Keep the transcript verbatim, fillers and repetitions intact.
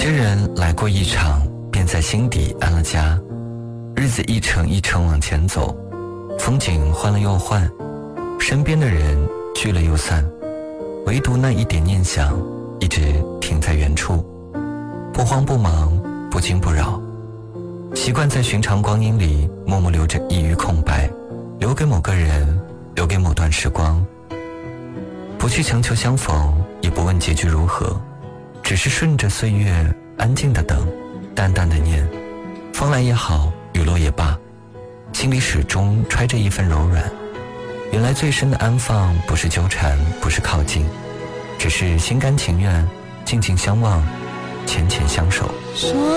些人来过一场，便在心底安了家，日子一程一程往前走，风景换了又换，身边的人聚了又散，唯独那一点念想一直停在原处，不慌不忙，不惊不扰，习惯在寻常光阴里默默留着一隅空白，留给某个人，留给某段时光，不去强求相逢，也不问结局如何，只是顺着岁月安静的等，淡淡的念，风来也好，雨落也罢，心里始终揣着一份柔软。原来最深的安放不是纠缠，不是靠近，只是心甘情愿，静静相望，浅浅相守。 说